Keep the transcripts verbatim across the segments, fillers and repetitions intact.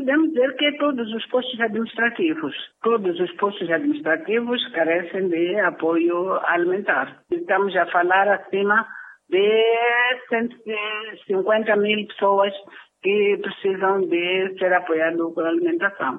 podemos dizer que todos os postos administrativos, todos os postos administrativos carecem de apoio alimentar. Estamos a falar acima de cento e cinquenta mil pessoas que precisam de ser apoiadas com a alimentação.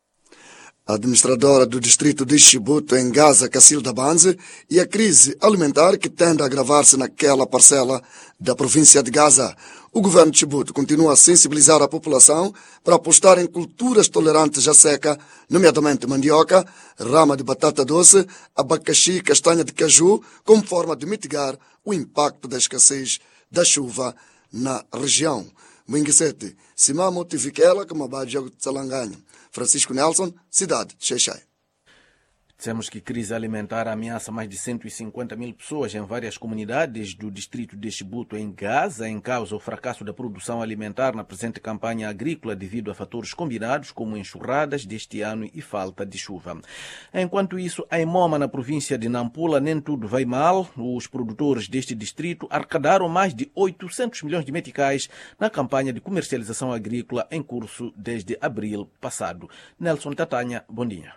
A administradora do distrito de Chibuto, em Gaza, Cacilda Banze, e a crise alimentar que tende a agravar-se naquela parcela da província de Gaza. O governo de Chibuto continua a sensibilizar a população para apostar em culturas tolerantes à seca, nomeadamente mandioca, rama de batata doce, abacaxi e castanha de caju, como forma de mitigar o impacto da escassez da chuva na região. Mwingisete, Simamo Tivikela, Kamabaja Tsalanganho. Francisco Nelson, cidade de Xai-Xai. Dissemos que crise alimentar ameaça mais de cento e cinquenta mil pessoas em várias comunidades do distrito de Chibuto, em Gaza, em causa o fracasso da produção alimentar na presente campanha agrícola devido a fatores combinados como enxurradas deste ano e falta de chuva. Enquanto isso, em Moma, na província de Nampula, nem tudo vai mal. Os produtores deste distrito arrecadaram mais de oitocentos milhões de meticais na campanha de comercialização agrícola em curso desde abril passado. Nelson Tatanha, bom dia.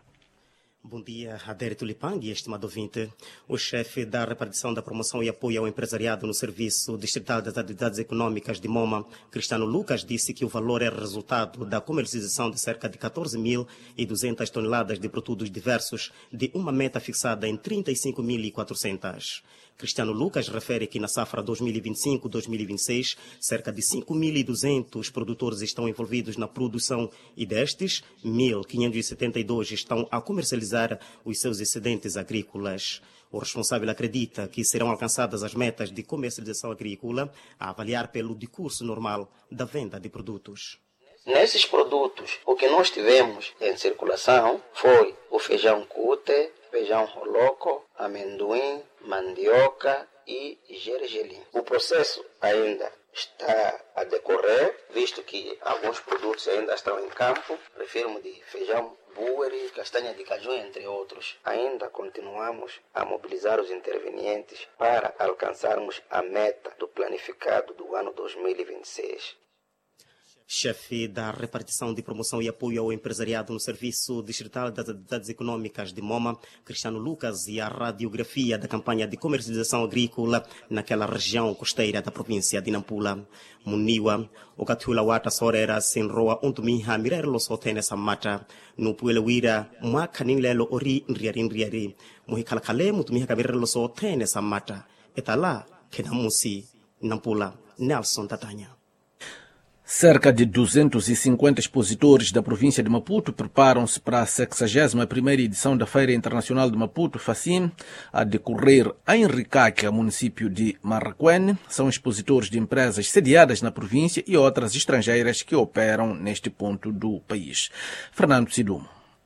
Bom dia, Adere Tulipang e estimado ouvinte. O chefe da repartição da promoção e apoio ao empresariado no Serviço Distrital das Atividades Econômicas de Moma, Cristiano Lucas, disse que o valor é resultado da comercialização de cerca de catorze mil e duzentas toneladas de produtos diversos, de uma meta fixada em trinta e cinco mil e quatrocentas. Cristiano Lucas refere que na safra dois mil e vinte e cinco dois mil e vinte e seis, cerca de cinco mil e duzentos produtores estão envolvidos na produção e destes, mil quinhentos e setenta e dois estão a comercializar os seus excedentes agrícolas. O responsável acredita que serão alcançadas as metas de comercialização agrícola, a avaliar pelo decurso normal da venda de produtos. Nesses produtos, o que nós tivemos em circulação foi o feijão cute, feijão roloco, amendoim, mandioca e gergelim. O processo ainda está a decorrer, visto que alguns produtos ainda estão em campo. Refiro-me de feijão bueri, castanha de caju, entre outros. Ainda continuamos a mobilizar os intervenientes para alcançarmos a meta do planificado do ano dois mil e vinte e seis. Chefe da repartição de promoção e apoio ao empresariado no Serviço Distrital das Atividades Econômicas de Moma, Cristiano Lucas, e a radiografia da campanha de comercialização agrícola naquela região costeira da província de Nampula. Muniwa, o Katula Wata Sorera, Senroa, Untumiha, Mirerlo Sotene Samata, no Puelewira, Makaninlelo Ori, Nriari Nriari, Muhikalakale, Mutumiha Kabirelo Sotene Samata, Etala, Kenamusi, Nampula, Nelson Tatanha. Cerca de duzentos e cinquenta expositores da província de Maputo preparam-se para a sexagésima primeira edição da Feira Internacional de Maputo, FACIM, a decorrer em Ricaca, município de Marraquene. São expositores de empresas sediadas na província e outras estrangeiras que operam neste ponto do país. Fernando Sidumo.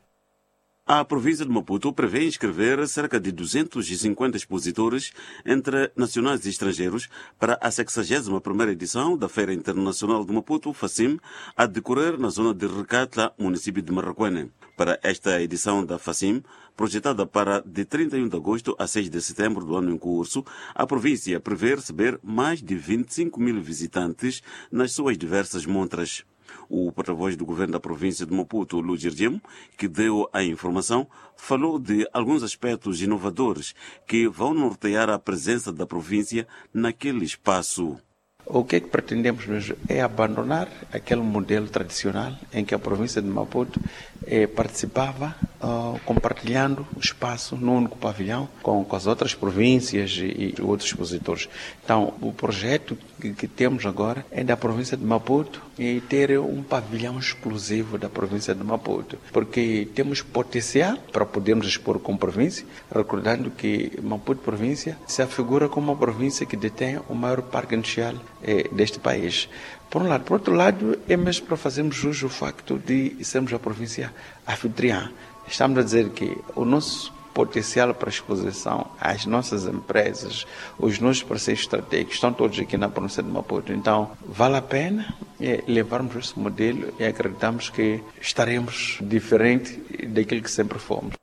A província de Maputo prevê inscrever cerca de duzentos e cinquenta expositores entre nacionais e estrangeiros para a sexagésima primeira edição da Feira Internacional de Maputo, FACIM, a decorrer na zona de Recatla, município de Marraquene. Para esta edição da FACIM, projetada para de trinta e um de agosto a seis de setembro do ano em curso, a província prevê receber mais de vinte e cinco mil visitantes nas suas diversas montras. O porta-voz do governo da província de Maputo, Lugirgem, que deu a informação, falou de alguns aspectos inovadores que vão nortear a presença da província naquele espaço. O que é que pretendemos mesmo é abandonar aquele modelo tradicional em que a província de Maputo eh, participava uh, compartilhando o espaço num único pavilhão com, com as outras províncias e, e outros expositores. Então, o projeto que, que temos agora é da província de Maputo e ter um pavilhão exclusivo da província de Maputo, porque temos potencial para podermos expor como província, recordando que Maputo província se afigura como uma província que detém o maior parque industrial eh, deste país. Por um lado. Por outro lado, é mesmo para fazermos jus ao facto de sermos a província anfitriã. Estamos a dizer que o nosso potencial para exposição, as nossas empresas, os nossos parceiros estratégicos estão todos aqui na província de Maputo. Então, vale a pena é, levarmos esse modelo e acreditamos que estaremos diferente daquilo que sempre fomos.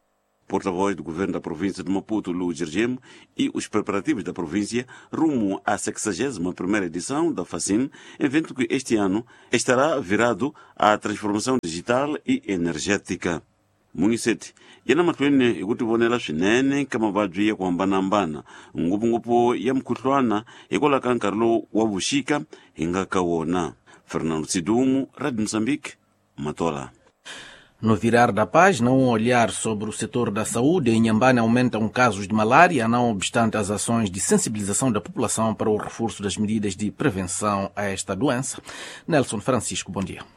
porta-voz do governo da província de Maputo, Lu Gergemo, e os preparativos da província rumo à sexagésima primeira edição da FACIN, evento que este ano estará virado à transformação digital e energética. Muniseti yana matwene ikutivonela swinene kama vabyi ya kuhambanahambana ngopongopo ya mkhuhlwana hikwalaho nkarhi lowu wa vuxika hi nga ka wona. Fernando Sidumu, Rádio Moçambique, Matola. No virar da página, um olhar sobre o setor da saúde. Em Inhambane aumentam casos de malária, não obstante as ações de sensibilização da população para o reforço das medidas de prevenção a esta doença. Nelson Francisco, bom dia.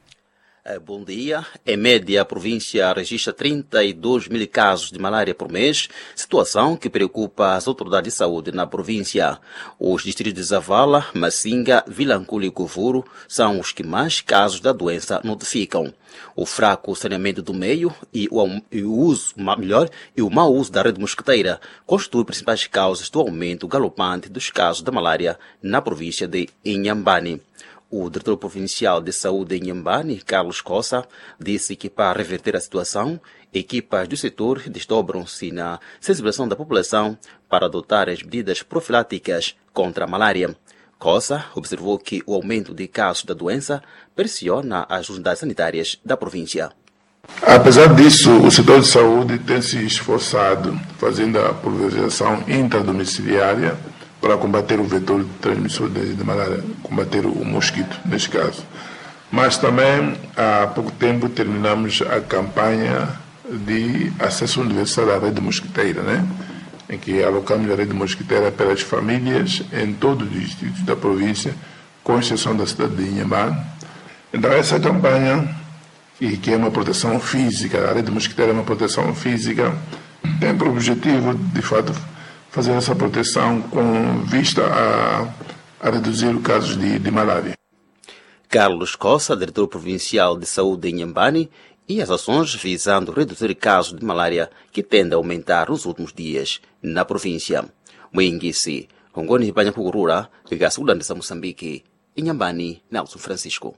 Bom dia. Em média, a província registra trinta e dois mil casos de malária por mês, situação que preocupa as autoridades de saúde na província. Os distritos de Zavala, Massinga, Vilanculo e Covuro são os que mais casos da doença notificam. O fraco saneamento do meio e o, e o uso, melhor, e o mau uso da rede mosquiteira constituem principais causas do aumento galopante dos casos da malária na província de Inhambane. O diretor provincial de saúde em Inhambane, Carlos Cossa, disse que para reverter a situação, equipas do setor desdobram-se na sensibilização da população para adotar as medidas profiláticas contra a malária. Cossa observou que o aumento de casos da doença pressiona as unidades sanitárias da província. Apesar disso, o setor de saúde tem se esforçado fazendo a pulverização intradomiciliária para combater o vetor de transmissão de, de malária, combater o mosquito, neste caso. Mas também, há pouco tempo, terminamos a campanha de acesso universal à rede mosquiteira, né? Em que alocamos a rede mosquiteira pelas famílias em todos os distritos da província, com exceção da cidade de Inhambane. Então, essa campanha, e que é uma proteção física, a rede mosquiteira é uma proteção física, tem por objetivo, de fato, fazer essa proteção com vista a, a reduzir os casos de, de malária. Carlos Cossa, diretor provincial de saúde em Inhambane, e as ações visando reduzir casos de malária que tendem a aumentar nos últimos dias na província. Moinguisi, Rongoni Banhapugurura, Gassula de Moçambique, Inhambane, Nelson Francisco.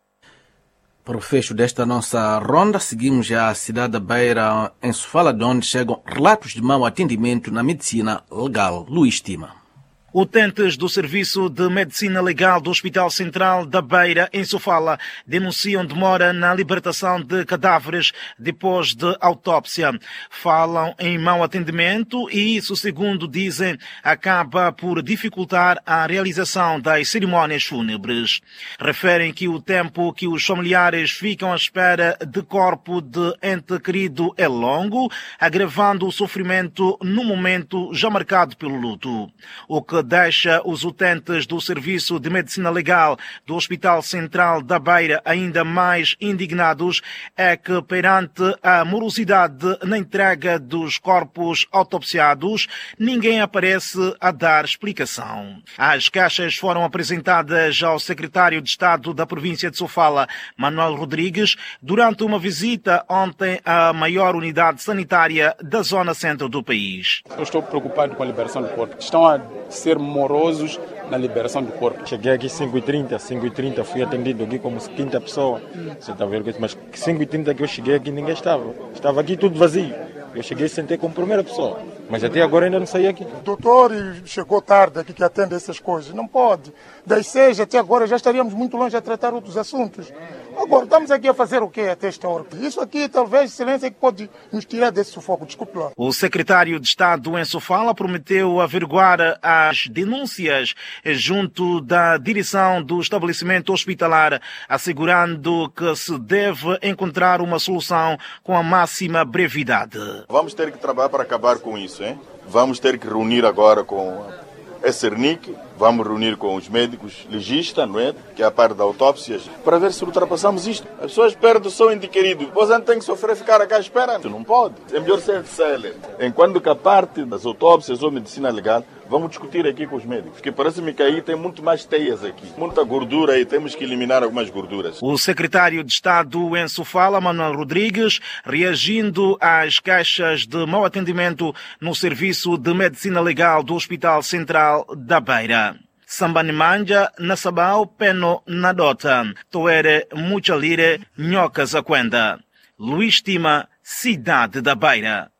Para o fecho desta nossa ronda, seguimos a cidade da Beira, em Sofala, de onde chegam relatos de mau atendimento na medicina legal. Luís Tima. Utentes do Serviço de Medicina Legal do Hospital Central da Beira, em Sofala, denunciam demora na libertação de cadáveres depois de autópsia. Falam em mau atendimento e isso, segundo dizem, acaba por dificultar a realização das cerimónias fúnebres. Referem que o tempo que os familiares ficam à espera de corpo de ente querido é longo, agravando o sofrimento no momento já marcado pelo luto. O que deixa os utentes do Serviço de Medicina Legal do Hospital Central da Beira ainda mais indignados é que, perante a morosidade na entrega dos corpos autopsiados, ninguém aparece a dar explicação. As queixas foram apresentadas ao secretário de Estado da província de Sofala, Manuel Rodrigues, durante uma visita ontem à maior unidade sanitária da zona centro do país. Eu estou preocupado com a liberação do corpo. Estão a ser morosos na liberação do corpo. Cheguei aqui às cinco e trinta, cinco e trinta fui atendido aqui como quinta pessoa. Você está vendo? Mas cinco e trinta que eu cheguei aqui ninguém estava. Estava aqui tudo vazio. Eu cheguei e sentei como primeira pessoa. Mas até agora ainda não saí aqui. O doutor chegou tarde aqui que atende essas coisas. Não pode. Das seis até agora já estaríamos muito longe a tratar outros assuntos. Agora, estamos aqui a fazer o quê até esta hora? Isso aqui, talvez, excelência, que pode nos tirar desse sufoco. Desculpe lá. O secretário de Estado em Sofala prometeu averiguar as denúncias junto da direção do estabelecimento hospitalar, assegurando que se deve encontrar uma solução com a máxima brevidade. Vamos ter que trabalhar para acabar com isso, hein? Vamos ter que reunir agora com a Cernic, vamos reunir com os médicos legistas, não é? Que é a parte da autópsia, para ver se ultrapassamos isto. As pessoas perdem o seu ente querido. Você não tem que sofrer ficar aqui à espera. Não pode. É melhor ser célere. Enquanto que a parte das autópsias ou medicina legal, vamos discutir aqui com os médicos. Porque parece-me que aí tem muito mais teias aqui. Muita gordura e temos que eliminar algumas gorduras. O secretário de Estado em Sofala, Manuel Rodrigues, reagindo às queixas de mau atendimento no Serviço de Medicina Legal do Hospital Central da Beira. Sambanimanja, Nasabao, Peno, Nadota, Toere, Muchalire, Nhoca, Zaquenda. Luís Tima, Cidade da Beira.